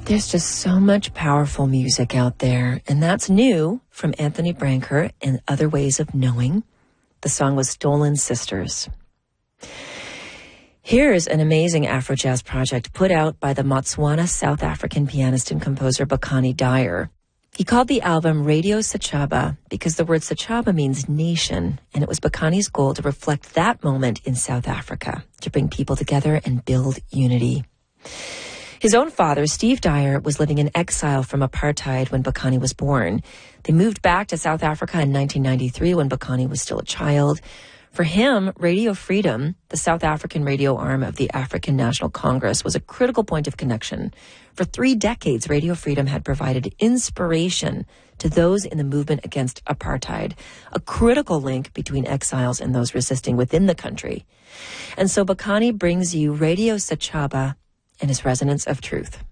There's just so much powerful music out there, and that's new from Anthony Branker and Other Ways of Knowing. The song was Stolen Sisters. Here's an amazing Afro-jazz project put out by the Motswana South African pianist and composer Bakani Dyer. He called the album Radio Sechaba because the word Sechaba means nation, and it was Bakani's goal to reflect that moment in South Africa, to bring people together and build unity. His own father, Steve Dyer, was living in exile from apartheid when Bakani was born. They moved back to South Africa in 1993 when Bakani was still a child. For him, Radio Freedom, the South African radio arm of the African National Congress, was a critical point of connection. For 3 decades, Radio Freedom had provided inspiration to those in the movement against apartheid, a critical link between exiles and those resisting within the country. And so Bakani brings you Radio Sechaba and his resonance of truth.